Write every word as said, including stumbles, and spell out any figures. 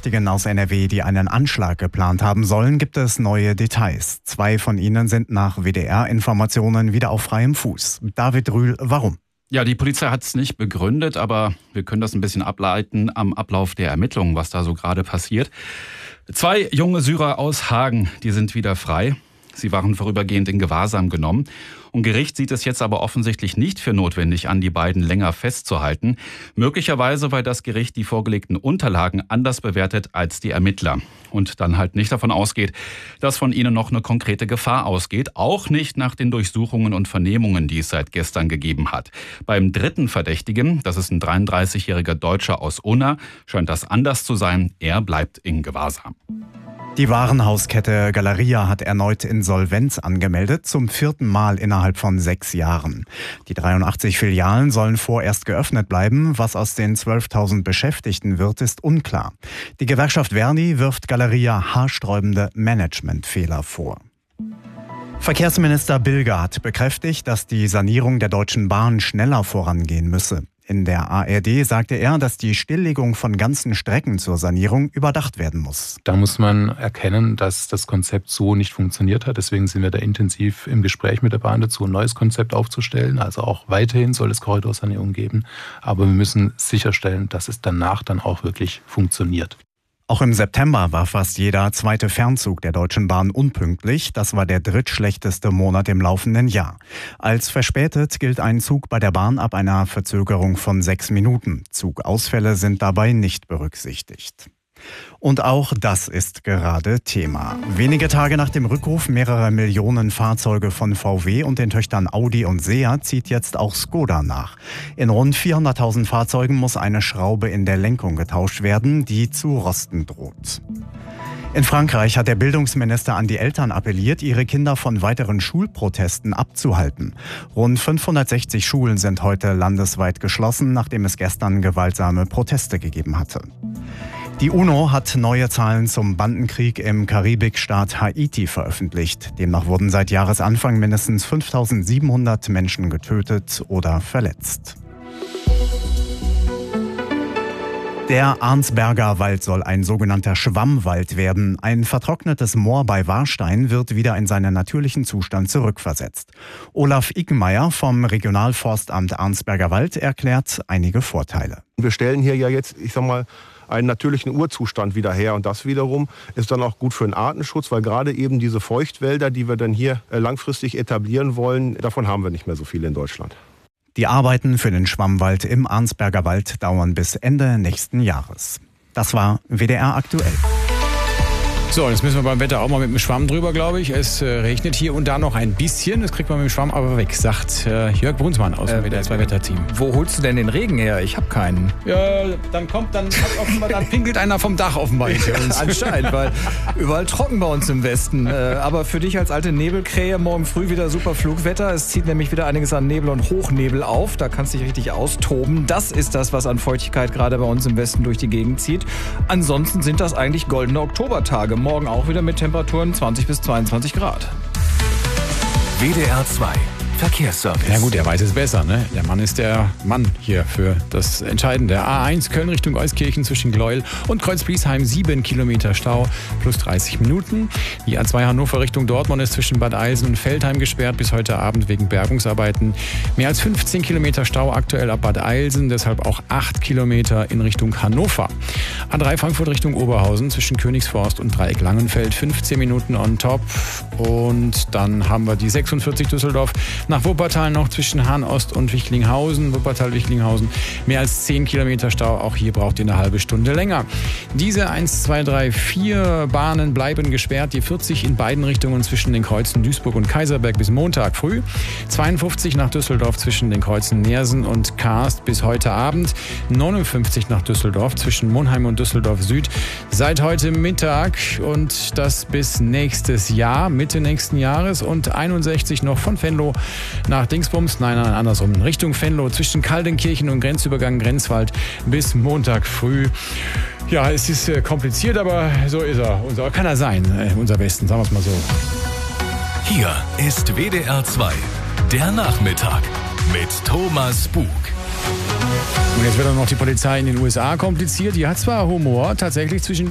Verdächtigen aus N R W, die einen Anschlag geplant haben sollen, gibt es neue Details. Zwei von ihnen sind nach W D R-Informationen wieder auf freiem Fuß. David Rühl, warum? Ja, die Polizei hat es nicht begründet, aber wir können das ein bisschen ableiten am Ablauf der Ermittlungen, was da so gerade passiert. Zwei junge Syrer aus Hagen, die sind wieder frei. Sie waren vorübergehend in Gewahrsam genommen. Und Gericht sieht es jetzt aber offensichtlich nicht für notwendig an, die beiden länger festzuhalten. Möglicherweise, weil das Gericht die vorgelegten Unterlagen anders bewertet als die Ermittler. Und dann halt nicht davon ausgeht, dass von ihnen noch eine konkrete Gefahr ausgeht. Auch nicht nach den Durchsuchungen und Vernehmungen, die es seit gestern gegeben hat. Beim dritten Verdächtigen, das ist ein dreiunddreißigjähriger Deutscher aus Unna, scheint das anders zu sein. Er bleibt in Gewahrsam. Die Warenhauskette Galeria hat erneut Insolvenz angemeldet, zum vierten Mal innerhalb von sechs Jahren. Die dreiundachtzig Filialen sollen vorerst geöffnet bleiben. Was aus den zwölftausend Beschäftigten wird, ist unklar. Die Gewerkschaft Verdi wirft Galeria haarsträubende Managementfehler vor. Verkehrsminister Bilger hat bekräftigt, dass die Sanierung der Deutschen Bahn schneller vorangehen müsse. In der A R D sagte er, dass die Stilllegung von ganzen Strecken zur Sanierung überdacht werden muss. Da muss man erkennen, dass das Konzept so nicht funktioniert hat. Deswegen sind wir da intensiv im Gespräch mit der Bahn dazu, ein neues Konzept aufzustellen. Also auch weiterhin soll es Korridorsanierung geben. Aber wir müssen sicherstellen, dass es danach dann auch wirklich funktioniert. Auch im September war fast jeder zweite Fernzug der Deutschen Bahn unpünktlich. Das war der drittschlechteste Monat im laufenden Jahr. Als verspätet gilt ein Zug bei der Bahn ab einer Verzögerung von sechs Minuten. Zugausfälle sind dabei nicht berücksichtigt. Und auch das ist gerade Thema. Wenige Tage nach dem Rückruf mehrerer Millionen Fahrzeuge von V W und den Töchtern Audi und Seat zieht jetzt auch Skoda nach. In rund vierhunderttausend Fahrzeugen muss eine Schraube in der Lenkung getauscht werden, die zu rosten droht. In Frankreich hat der Bildungsminister an die Eltern appelliert, ihre Kinder von weiteren Schulprotesten abzuhalten. Rund fünfhundertsechzig Schulen sind heute landesweit geschlossen, nachdem es gestern gewaltsame Proteste gegeben hatte. Die UNO hat neue Zahlen zum Bandenkrieg im Karibikstaat Haiti veröffentlicht. Demnach wurden seit Jahresanfang mindestens fünftausendsiebenhundert Menschen getötet oder verletzt. Der Arnsberger Wald soll ein sogenannter Schwammwald werden. Ein vertrocknetes Moor bei Warstein wird wieder in seinen natürlichen Zustand zurückversetzt. Olaf Ickenmeier vom Regionalforstamt Arnsberger Wald erklärt einige Vorteile. Wir stellen hier ja jetzt, ich sag mal, einen natürlichen Urzustand wieder her. Und das wiederum ist dann auch gut für den Artenschutz, weil gerade eben diese Feuchtwälder, die wir dann hier langfristig etablieren wollen, davon haben wir nicht mehr so viele in Deutschland. Die Arbeiten für den Schwammwald im Arnsberger Wald dauern bis Ende nächsten Jahres. Das war W D R aktuell. So, jetzt müssen wir beim Wetter auch mal mit dem Schwamm drüber, glaube ich. Es äh, regnet hier und da noch ein bisschen. Das kriegt man mit dem Schwamm aber weg, sagt äh, Jörg Brunsmann aus dem äh, W D R zwei Wetterteam. Wo holst du denn den Regen her? Ich habe keinen. Ja, dann kommt, dann, offenbar, dann pinkelt einer vom Dach offenbar hinter uns. Anscheinend, weil überall trocken bei uns im Westen. Äh, aber für dich als alte Nebelkrähe morgen früh wieder super Flugwetter. Es zieht nämlich wieder einiges an Nebel und Hochnebel auf. Da kannst du dich richtig austoben. Das ist das, was an Feuchtigkeit gerade bei uns im Westen durch die Gegend zieht. Ansonsten sind das eigentlich goldene Oktobertage. Morgen auch wieder mit Temperaturen zwanzig bis zweiundzwanzig Grad. W D R zwei Verkehrsservice. Ja gut, er weiß es besser, ne? Der Mann ist der Mann hier für das Entscheidende. A eins Köln Richtung Euskirchen zwischen Gleuel und Kreuzbliesheim, sieben Kilometer Stau, plus dreißig Minuten. Die A zwei Hannover Richtung Dortmund ist zwischen Bad Eilsen und Veltheim gesperrt bis heute Abend wegen Bergungsarbeiten. Mehr als fünfzehn Kilometer Stau aktuell ab Bad Eilsen, deshalb auch acht Kilometer in Richtung Hannover. A drei Frankfurt Richtung Oberhausen zwischen Königsforst und Dreieck Langenfeld, fünfzehn Minuten on top. Und dann haben wir die sechsundvierzig Düsseldorf nach Wuppertal noch zwischen Hahn-Ost und Wichlinghausen. Wuppertal-Wichlinghausen, mehr als zehn Kilometer Stau. Auch hier braucht ihr eine halbe Stunde länger. Diese eins, zwei, drei, vier Bahnen bleiben gesperrt. Die vierzig in beiden Richtungen zwischen den Kreuzen Duisburg und Kaiserberg bis Montag früh. zweiundfünfzig nach Düsseldorf zwischen den Kreuzen Neersen und Karst bis heute Abend. neunundfünfzig nach Düsseldorf zwischen Monheim und Düsseldorf Süd. Seit heute Mittag und das bis nächstes Jahr, Mitte nächsten Jahres. Und einundsechzig noch von Venlo nach Dingsbums, nein, nein, andersrum, Richtung Venlo zwischen Kaldenkirchen und Grenzübergang Grenzwald bis Montag früh. Ja, es ist äh, kompliziert, aber so ist er. Unser, kann er sein, äh, unser Westen, sagen wir es mal so. Hier ist W D R zwei, der Nachmittag mit Thomas Bug. Und jetzt wird auch noch die Polizei in den U S A kompliziert. Die hat zwar Humor tatsächlich zwischen